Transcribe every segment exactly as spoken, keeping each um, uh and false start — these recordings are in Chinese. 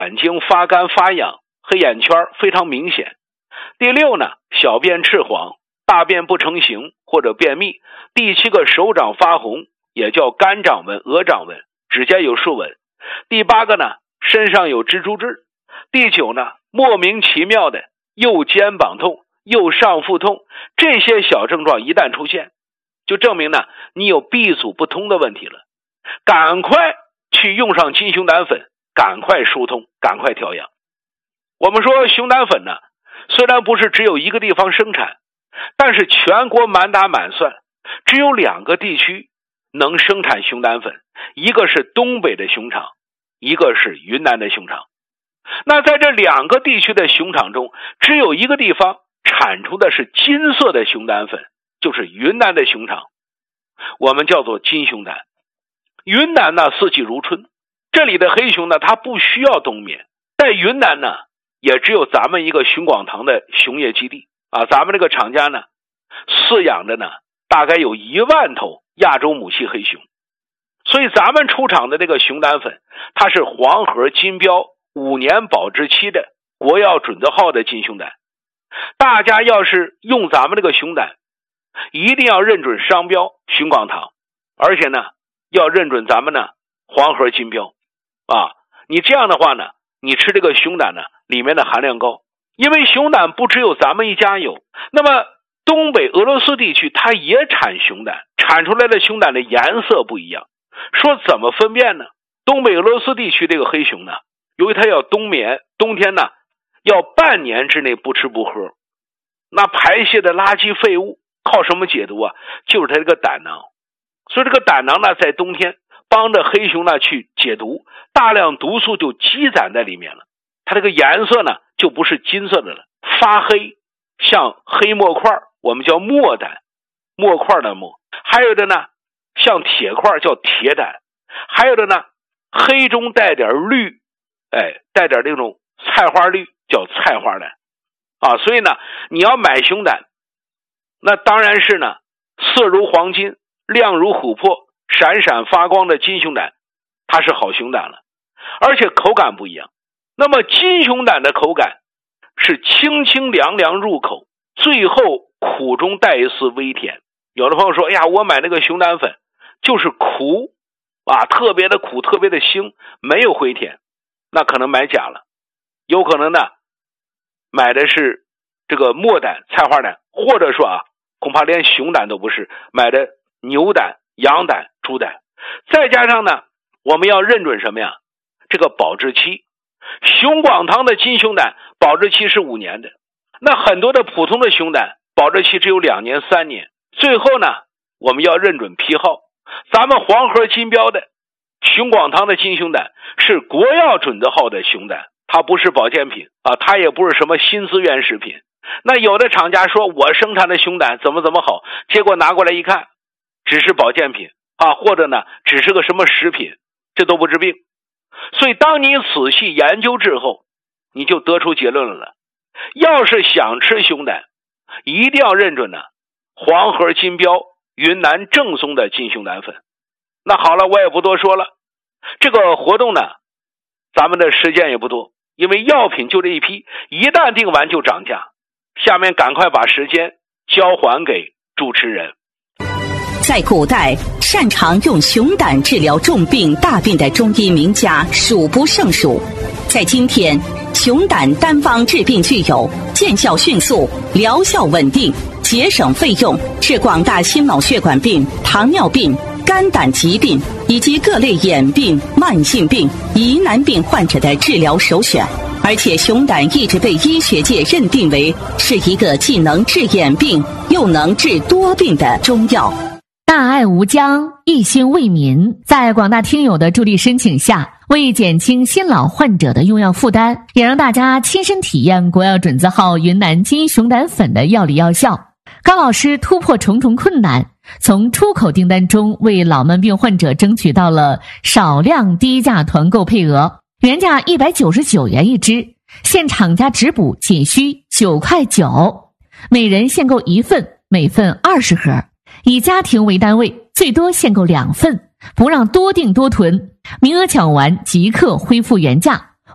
眼睛发干发痒，黑眼圈非常明显。第六呢，小便赤黄，大便不成形或者便秘。第七个，手掌发红，也叫肝掌纹、鹅掌纹，指甲有竖纹。第八个呢，身上有蜘蛛痣。第九呢，莫名其妙的右肩膀痛、右上腹痛，这些小症状一旦出现，就证明呢你有闭阻不通的问题了，赶快去用上金熊胆粉，赶快疏通，赶快调养。我们说熊胆粉呢，虽然不是只有一个地方生产，但是全国满打满算只有两个地区能生产熊胆粉，一个是东北的熊场，一个是云南的熊场。那在这两个地区的熊场中，只有一个地方产出的是金色的熊胆粉，就是云南的熊场，我们叫做金熊胆。云南呢四季如春，这里的黑熊呢它不需要冬眠，在云南呢也只有咱们一个熊广堂的熊业基地啊，咱们这个厂家呢饲养的呢大概有一万头亚洲母系黑熊，所以咱们出厂的这个熊胆粉，它是黄河金标五年保质期的国药准字号的金熊胆。大家要是用咱们这个熊胆，一定要认准商标熊广堂，而且呢要认准咱们呢黄河金标啊。你这样的话呢，你吃这个熊胆呢里面的含量高，因为熊胆不只有咱们一家有，那么东北俄罗斯地区它也产熊胆，产出来的熊胆的颜色不一样。说怎么分辨呢？东北俄罗斯地区这个黑熊呢，由于它要冬眠，冬天呢要半年之内不吃不喝，那排泄的垃圾废物靠什么解毒啊？就是它这个胆囊。所以这个胆囊呢在冬天帮着黑熊呢去解毒，大量毒素就积攒在里面了，它这个颜色呢就不是金色的了，发黑，像黑墨块，我们叫墨胆，墨块的墨。还有的呢像铁块叫铁胆，还有的呢黑中带点绿，哎，带点那种菜花绿叫菜花胆啊。所以呢你要买熊胆，那当然是呢色如黄金、亮如琥珀、闪闪发光的金熊胆，它是好熊胆了，而且口感不一样。那么金熊胆的口感是清清凉凉入口，最后苦中带一丝微甜。有的朋友说，哎呀，我买那个熊胆粉就是苦啊，特别的苦，特别的腥，没有回甜，那可能买假了。有可能呢买的是这个墨胆、菜花胆，或者说啊恐怕连熊胆都不是，买的牛胆、羊胆、猪胆。再加上呢我们要认准什么呀？这个保质期。熊广堂的金熊胆保质期是五年的，那很多的普通的熊胆保质期只有两年三年。最后呢我们要认准批号，咱们黄河金标的熊广堂的金熊胆是国药准字号的熊胆，它不是保健品啊，它也不是什么新资源食品。那有的厂家说我生产的熊胆怎么怎么好，结果拿过来一看只是保健品啊，或者呢只是个什么食品，这都不治病。所以当你仔细研究之后，你就得出结论了，要是想吃熊胆，一定要认准呢黄河金标云南正宗的金熊胆粉。那好了，我也不多说了，这个活动呢咱们的时间也不多，因为药品就这一批，一旦定完就涨价。下面赶快把时间交还给主持人。 在古代，擅长用熊胆治疗重病大病的中医名家数不胜数。在今天，熊胆单方治病具有见效迅速、疗效稳定、节省费用，是广大心脑血管病、糖尿病、肝胆疾病以及各类眼病、慢性病、疑难病患者的治疗首选。而且熊胆一直被医学界认定为是一个既能治眼病又能治多病的中药。 大爱无疆，一心为民，在广大听友的助力申请下，为减轻新老患者的用药负担，也让大家亲身体验国药准字号云南金熊胆粉的药理药效，高老师突破重重困难，从出口订单中为老慢病患者争取到了少量低价团购配额，原价一百九十九元一支，现厂家直补仅需九块九，每人限购一份，每份二十盒，以家庭为单位，最多限购两份，不让多订多囤，名额抢完即刻恢复原价，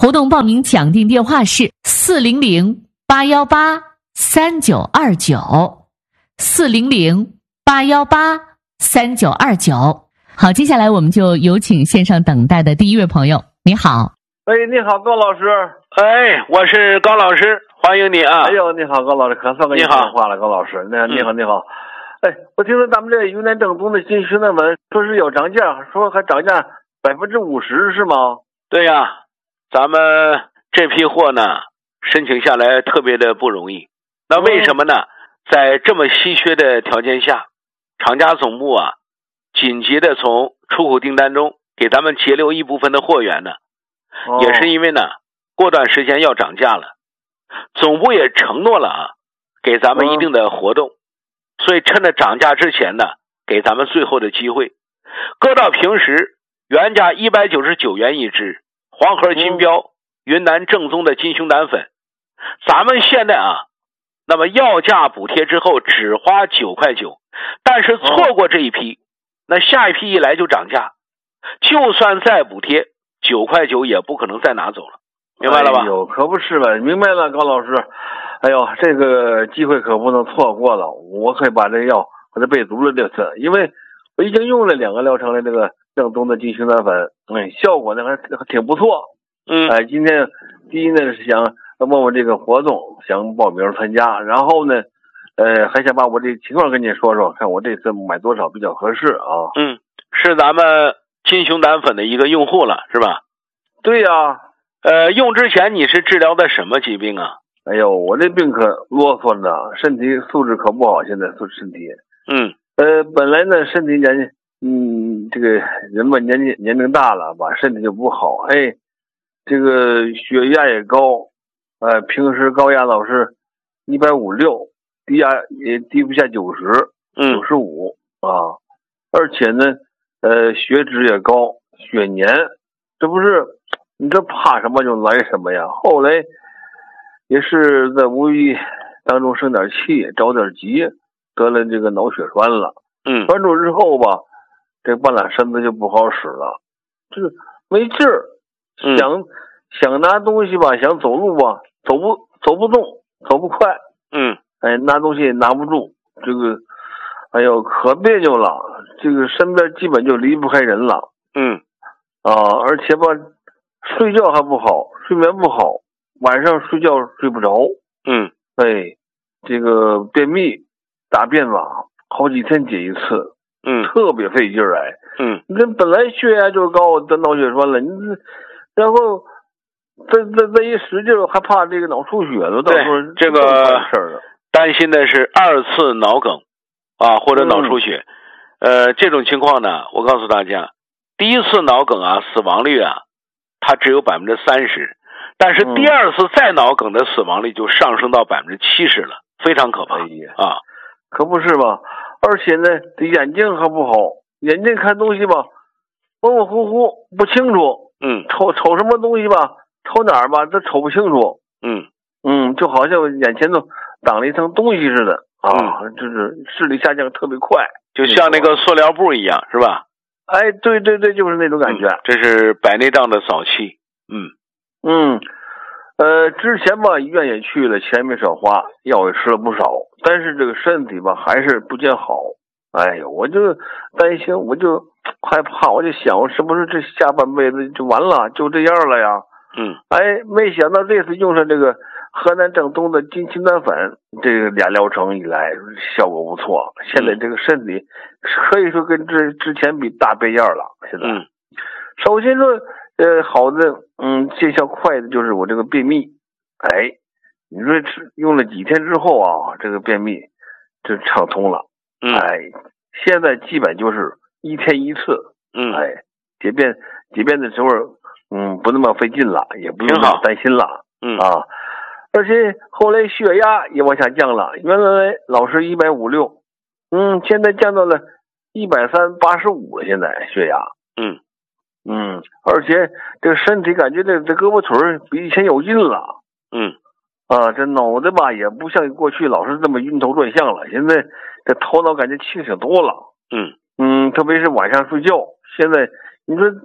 活动报名抢订电话是四零零八幺八三九二九，四零零八幺八三九二九。好，接下来我们就有请线上等待的第一位朋友。你好。 哎，你好，高老师。 哎，我是高老师，欢迎你啊。 哎呦，你好，高老师，可算跟你说话了，高老师。那你好，你好。哎，我听说咱们这云南正宗的金须南粉说是要涨价，说还涨价百分之五十，是吗？ 对呀，咱们这批货呢，申请下来特别的不容易。那为什么呢？嗯、在这么稀缺的条件下，厂家总部啊，紧急的从出口订单中给咱们截留一部分的货源呢，哦、也是因为呢，过段时间要涨价了，总部也承诺了啊，给咱们一定的活动，嗯、所以趁着涨价之前呢，给咱们最后的机会，搁到平时原价一百九十九元一支，黄河金标、嗯、云南正宗的金熊胆粉，咱们现在啊，那么要价补贴之后只花九块九，但是错过这一批，哦、那下一批一来就涨价，就算再补贴九块九也不可能再拿走了，明白了吧？ 哎呦，可不是吧？明白了，高老师。哎呦，这个机会可不能错过了，我可以把这药把它备足了这次，因为我已经用了两个疗程的这个正宗的金熊胆粉，哎，效果呢还挺不错。 嗯， 哎，今天第一呢是想问问这个活动，想报名参加，然后呢，呃，还想把我这情况跟你说说，看我这次买多少比较合适啊。 嗯，是咱们金熊胆粉的一个用户了，是吧？ 对呀、啊。 呃，用之前你是治疗的什么疾病啊？ 哎呦，我这病可啰嗦呢，身体素质可不好，现在素质身体。 嗯。 呃，本来呢，身体年纪，嗯，这个人们年纪年龄大了吧，身体就不好，哎，这个血压也高，呃，平时高压老是一百五六，低压也低不下九十， 嗯， 九十五啊，而且呢，呃，血脂也高，血粘，这不是你这怕什么就来什么呀？后来也是在无意当中生点气，着点急，得了这个脑血栓了。 嗯， 栓住之后吧，这半拉身子就不好使了，这个没劲儿，想、嗯、想拿东西吧，想走路吧，走不走不动，走不快。 嗯， 哎，拿东西拿不住，这个，哎呦，可别扭了，这个身边基本就离不开人了。 嗯， 啊，而且吧，睡觉还不好，睡眠不好，晚上睡觉睡不着。 嗯， 哎，这个便秘，大便吧，好几天解一次。 嗯， 特别费劲儿哎。 嗯， 你这本来血压就高，得脑血栓了，你然后再再再一使劲，还怕这个脑出血了，到时候这个事儿了。担心的是二次脑梗啊，或者脑出血。嗯、呃，这种情况呢，我告诉大家，第一次脑梗啊，死亡率啊，它只有百分之三十，但是第二次再脑梗的死亡率就上升到百分之七十了，非常可怕、哎、啊！ 可不是吧？而且呢，这眼睛还不好，眼睛看东西吧，模模糊糊不清楚。 嗯， 瞅瞅什么东西吧，瞅哪儿吧，这瞅不清楚。 嗯嗯，就好像眼前头挡了一层东西似的啊，嗯、就是视力下降特别快， 就像那个塑料布一样，是吧？ 哎，对对对，就是那种感觉。嗯、 这是白内障的早期。嗯嗯，呃，之前吧，医院也去了，钱没少花，药也吃了不少，但是这个身体吧还是不见好。哎呦，我就担心，我就害怕，我就想，我是不是这下半辈子就完了，就这样了呀？ 嗯， 哎，没想到这次用上这个河南正宗的金熊胆粉，这个俩疗程以来效果不错，现在这个身体可以说跟之之前比大倍样了。现在， 嗯， 首先说，呃，好的，嗯，见效快的就是我这个便秘。哎，你说用了几天之后啊，这个便秘就畅通了。 嗯， 哎，现在基本就是一天一次。 嗯， 哎，解便解便的时候，嗯，不那么费劲了，也不用那么担心了。 嗯啊，而且后来血压也往下降了，原来老是一百五六，嗯，现在降到了一百三八十五了。现在血压， 嗯嗯，而且这个身体感觉这这胳膊腿比以前有劲了。 嗯， 啊，这脑袋吧也不像过去老是这么晕头转向了，现在这头脑感觉清醒多了。 嗯嗯，特别是晚上睡觉，现在你说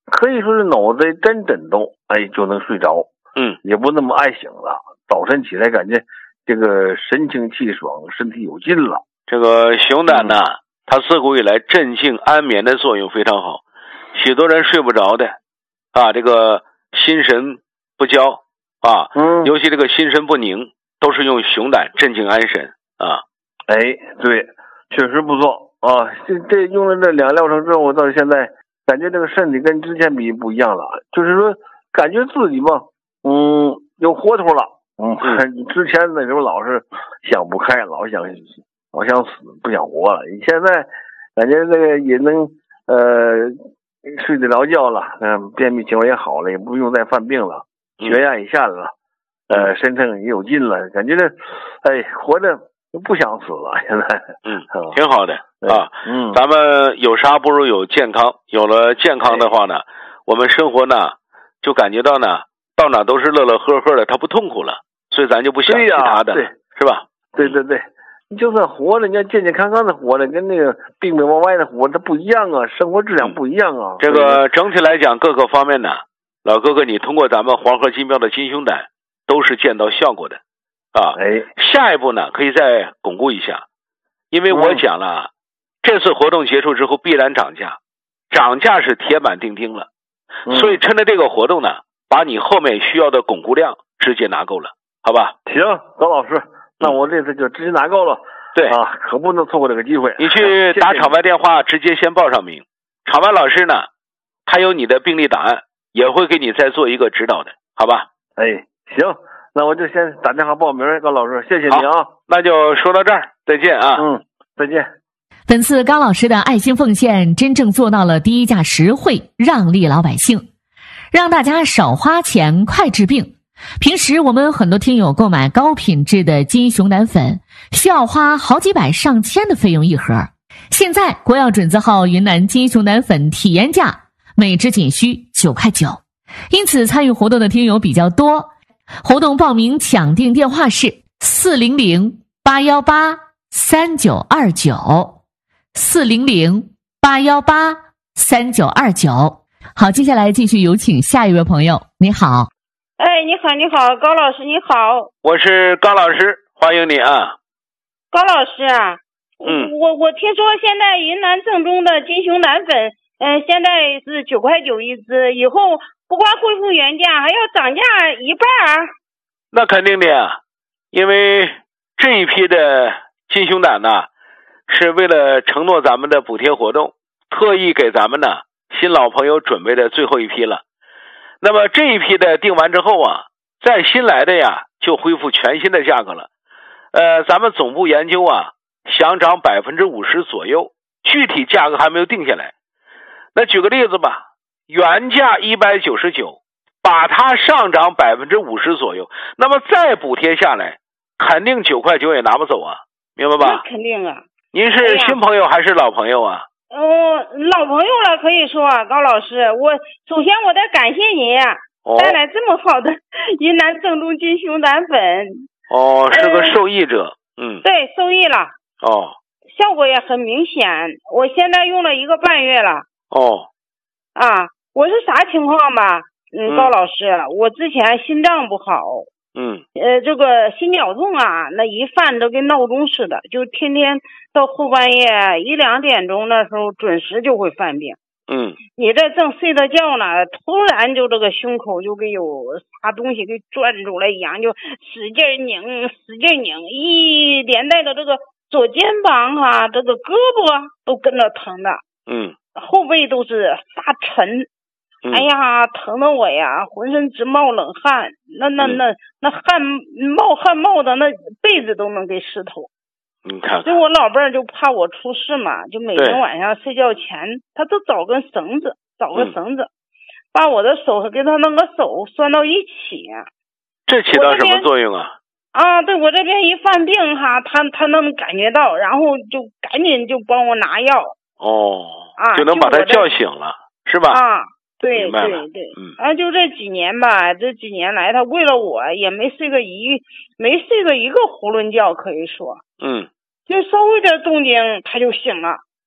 可以说是脑袋沾枕头，哎，就能睡着， 嗯， 也不那么爱醒了。早晨起来感觉这个神清气爽，身体有劲了。 这个熊胆呢、 嗯， 它自古以来镇静安眠的作用非常好，许多人睡不着的啊，这个心神不交啊， 嗯， 尤其这个心神不宁，都是用熊胆镇静安神啊。 哎，对，确实不错啊。这这用了这两疗程之后，我到现在感觉这个身体跟之前比不一样了，就是说感觉自己吧，嗯，有活头了。嗯，嗯之前那时候老是想不开，老想老想死，不想活了。现在感觉这个也能呃睡得着觉了，嗯，便秘情况也好了，也不用再犯病了，血压也下来了，呃，身上也有劲了，感觉这哎活着不想死了。现在嗯，挺好的啊。 嗯， 咱们有啥不如有健康，有了健康的话呢，我们生活呢就感觉到呢到哪都是乐乐呵呵的，他不痛苦了，所以咱就不想其他的， 对， 是吧？ 对对对，你就算活着，你要健健康康的活着，跟那个病病歪歪的活着不一样啊，生活质量不一样啊。 这个整体来讲，各个方面呢，老哥哥，你通过咱们黄河金标的金熊胆都是见到效果的啊。 哎， 下一步呢可以再巩固一下，因为我讲了，嗯、这次活动结束之后必然涨价，涨价是铁板钉钉了，嗯、所以趁着这个活动呢，把你后面需要的巩固量直接拿够了，好吧？ 行，高老师，那我这次就直接拿够了。 对啊，可不能错过这个机会。 你去打场外电话，直接先报上名，场外老师呢，他有你的病历档案，也会给你再做一个指导的，好吧？ 哎，行，那我就先打电话报名，高老师，谢谢你啊。 那就说到这儿，再见啊。 嗯，再见。 本次高老师的爱心奉献，真正做到了低价实惠，让利老百姓，让大家少花钱，快治病。平时我们很多听友购买高品质的金熊胆粉，需要花好几百上千的费用一盒。现在国药准字号云南金熊胆粉体验价每支仅需九块九，因此参与活动的听友比较多。活动报名抢订电话是四零零八幺八三九二九，四零零八幺八三九二九。好，接下来继续有请下一位朋友。你好。 哎，你好，你好，高老师，你好， 我是高老师，欢迎你啊。 高老师啊， 嗯， 我我听说现在云南正宗的金熊胆粉，嗯、呃，现在是九块九一支，以后不光恢复原价，还要涨价一半儿。 那肯定的呀，因为这一批的金熊胆呢，是为了承诺咱们的补贴活动，特意给咱们呢新老朋友准备的最后一批了。那么这一批的订完之后啊，再新来的呀就恢复全新的价格了。呃，咱们总部研究啊，想涨百分之五十左右，具体价格还没有定下来。那举个例子吧，原价一百九十九，把它上涨百分之五十左右，那么再补贴下来，肯定九块九也拿不走啊，明白吧？ 那肯定啊。 您是新朋友还是老朋友啊？ 哦，老朋友了，可以说啊，高老师，我首先我得感谢您啊， 哦、 带来这么好的云南正宗金熊胆粉。 哦，是个受益者，呃、嗯， 对，受益了。 哦， 效果也很明显，我现在用了一个半月了。 哦， 啊，我是啥情况吧？嗯， 嗯高老师，我之前心脏不好。 嗯， 呃，这个心绞痛啊，那一犯都跟闹钟似的，就天天到后半夜一两点钟的时候，准时就会犯病。 嗯， 你这正睡着觉呢，突然就这个胸口就跟有啥东西给攥住了一样，就使劲拧，使劲拧，一连带的这个左肩膀啊，这个胳膊都跟着疼的。 嗯， 后背都是发沉。哎呀，疼得我呀，浑身直冒冷汗，那那那那汗冒汗冒的那被子都能给湿透。 你看， 所以我老伴儿就怕我出事嘛，就每天晚上睡觉前，他都找根绳子，找个绳子，嗯、把我的手和给他弄个手拴到一起。 这起到什么作用啊？ 啊，对，我这边一犯病哈，他他能感觉到，然后就赶紧就帮我拿药。 哦， 啊， 就能把他叫醒了，是吧？ 啊。对对对， 嗯， 啊，就这几年吧，这几年来，他为了我也没睡个一，没睡个一个囫囵觉，可以说， 嗯， 就稍微点动静他就醒了，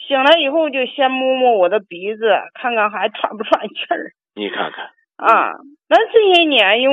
醒来以后就先摸摸我的鼻子，看看还喘不喘气儿。 你看看啊，那这些年因为